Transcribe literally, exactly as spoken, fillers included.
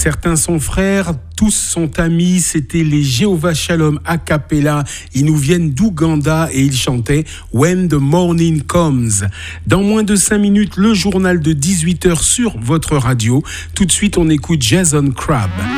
Certains sont frères, tous sont amis. C'était les Jéhovah Shalom a cappella. Ils nous viennent d'Ouganda et ils chantaient When the Morning Comes. Dans moins de cinq minutes, le journal de dix-huit heures sur votre radio. Tout de suite, on écoute Jason Crabb.